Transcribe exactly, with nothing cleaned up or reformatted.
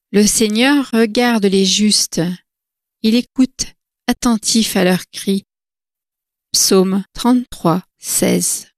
Le Seigneur regarde les justes. Il écoute, attentif à leurs cris. Psaume trente-trois, seize.